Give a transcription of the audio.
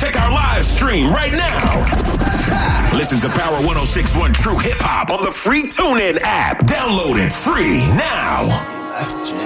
Check our live stream right now. Listen to Power 106.1 True Hip Hop on the free TuneIn app. Download it free now.